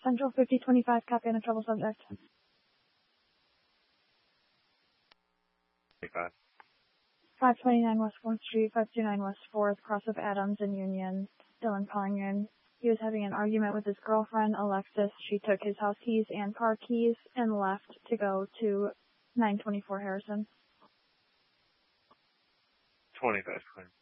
Central 5025, copy on a trouble subject. 529 West 4th Street, 529 West 4th, cross of Adams and Union, Dylan calling in. He was having an argument with his girlfriend, Alexis. She took his house keys and car keys and left to go to 924 Harrison. 25 claim.